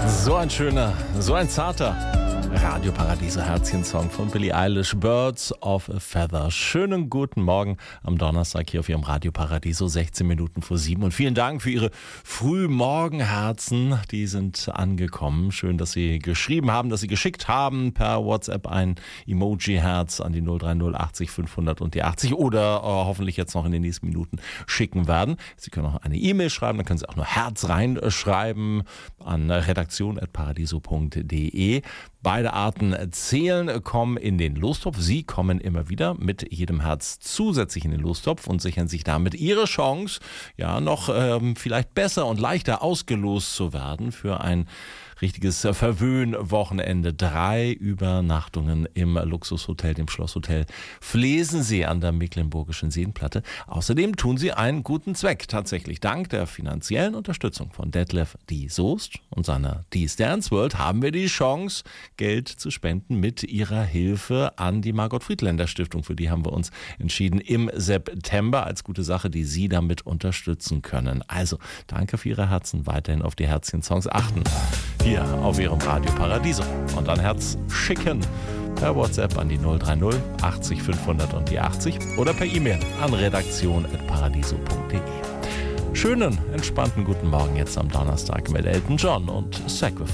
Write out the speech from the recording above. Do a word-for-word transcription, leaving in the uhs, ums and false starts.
So ein schöner, so ein zarter Radio Paradiso Herzchen-Song von Billie Eilish, Birds of a Feather. Schönen guten Morgen am Donnerstag hier auf Ihrem Radio Paradiso, sechzehn Minuten vor sieben. Und vielen Dank für Ihre Frühmorgenherzen, die sind angekommen. Schön, dass Sie geschrieben haben, dass Sie geschickt haben per WhatsApp ein Emoji-Herz an die null drei null achtzig fünfhundert und die achtzig oder äh, hoffentlich jetzt noch in den nächsten Minuten schicken werden. Sie können auch eine E-Mail schreiben, dann können Sie auch nur Herz reinschreiben an redaktion at paradiso punkt de. Beide Arten zählen, kommen in den Lostopf. Sie kommen immer wieder mit jedem Herz zusätzlich in den Lostopf und sichern sich damit Ihre Chance, ja, noch ähm, vielleicht besser und leichter ausgelost zu werden für ein richtiges Verwöhn-Wochenende. Drei Übernachtungen im Luxushotel, dem Schlosshotel Flesensee an der Mecklenburgischen Seenplatte. Außerdem tun Sie einen guten Zweck. Tatsächlich dank der finanziellen Unterstützung von Detlef D. Soest und seiner D. Dance World haben wir die Chance, Geld zu spenden mit Ihrer Hilfe an die Margot Friedländer Stiftung. Für die haben wir uns entschieden im September als gute Sache, die Sie damit unterstützen können. Also danke für Ihre Herzen. Weiterhin auf die Herzchen-Songs achten. Hier auf Ihrem Radio Paradiso. Und ein Herz schicken per WhatsApp an die null drei null achtzig fünfhundert und die achtzig oder per E-Mail an redaktion at paradiso punkt de. Schönen, entspannten guten Morgen jetzt am Donnerstag mit Elton John und Sacrifice.